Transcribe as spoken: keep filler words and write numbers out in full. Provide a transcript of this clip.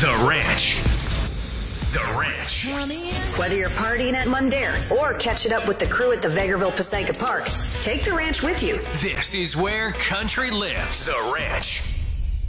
The Ranch. The Ranch. Whether you're partying at Mundair or catching up with the crew at the Vegreville Passaica Park, take the ranch with you. This is where country lives. The Ranch.